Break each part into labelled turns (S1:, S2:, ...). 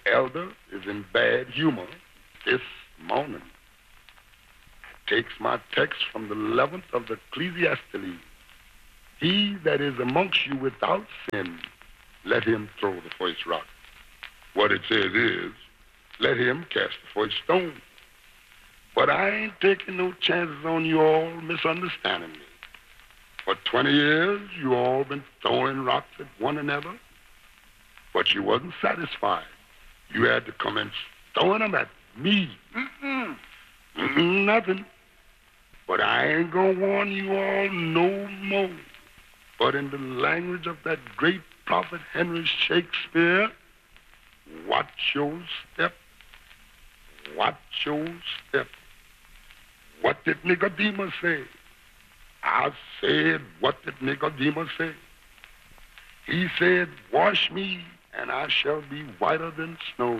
S1: elder is in bad humor this morning. Takes my text from the 11th of the Ecclesiastes. He that is amongst you without sin, let him throw the first rock. What it says is, let him cast the first stone. But I ain't taking no chances on you all misunderstanding me. For 20 years, you all been throwing rocks at one another, but you wasn't satisfied. You had to come and throwing them at me. Nothing. But I ain't gonna warn you all no more. But in the language of that great prophet Henry Shakespeare, watch your step. Watch your step. What did Nicodemus say? I said, what did Nicodemus say? He said, wash me, and I shall be whiter than snow.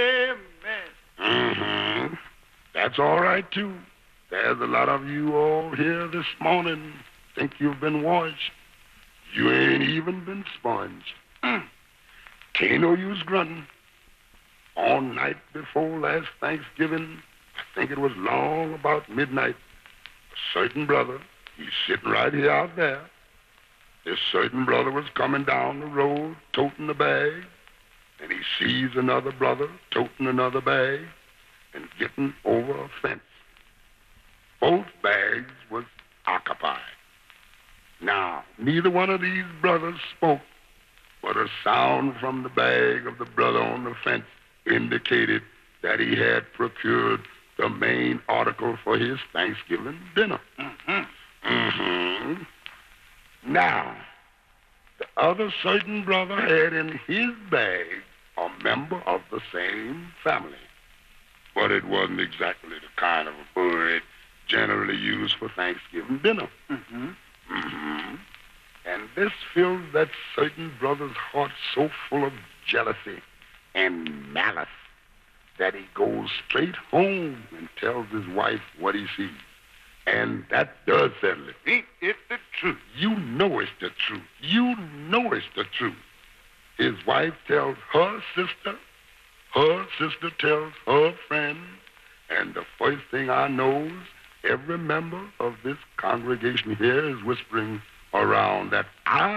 S2: Amen.
S1: That's all right, too. There's a lot of you all here this morning think you've been washed. You ain't even been sponged. Can't no use grunting. All night before last Thanksgiving, I think it was long about midnight, a certain brother, he's sitting right here out there. This certain brother was coming down the road toting a bag, and he sees another brother toting another bag and getting over a fence. Both bags was occupied. Now, neither one of these brothers spoke, but a sound from the bag of the brother on the fence indicated that he had procured the main article for his Thanksgiving dinner. Now, the other certain brother had in his bag a member of the same family, but it wasn't exactly the kind of a bird generally used for Thanksgiving dinner. And this fills that certain brother's heart so full of jealousy and malice that he goes straight home and tells his wife what he sees. And that does settle it.
S2: Ain't it the truth?
S1: You know it's the truth. You know it's the truth. His wife tells her sister tells her friend, and the first thing I know is every member of this congregation here is whispering around that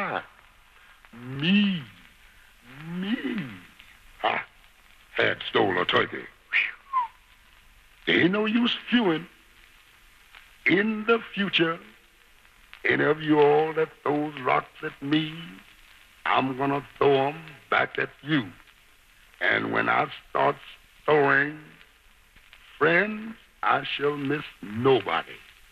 S1: me, had stole a turkey. There ain't no use fewing. In the future, any of you all that throws rocks at me, I'm going to throw them back at you. And when I start throwing, friends, I shall miss nobody.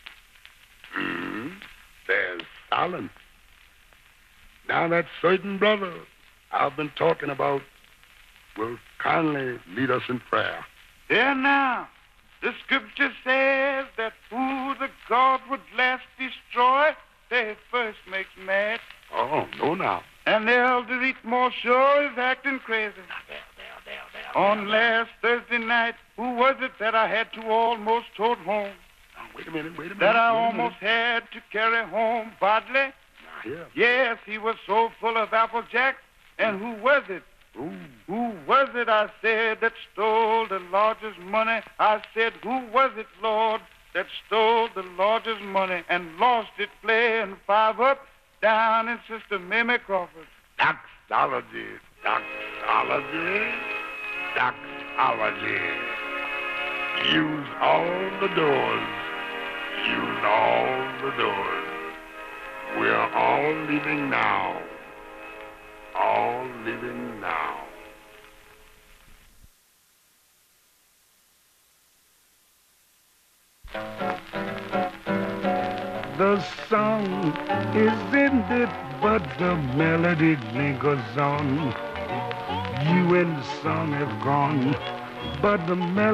S1: There's silence. Now that certain brother I've been talking about will kindly lead us in prayer.
S2: There now, the scripture says that who the God would last destroy, they first makes mad.
S1: Oh, no now.
S2: And the elder Eatmore sure is acting crazy. On last Thursday night, who was it that I had to almost tote home?
S1: Now, wait a minute.
S2: That I almost had to carry home bodily?
S1: Now, here.
S2: Yes, he was so full of Apple Jacks. And who was it? Who was it, I said, that stole the largest money? I said, who was it, Lord, that stole the largest money and lost it playing 5 up down in Sister Mamie Crawford?
S1: Doxology. Use all the doors. We're all leaving now. The song is ended, but the melody lingers on. You and the song have gone, but the melody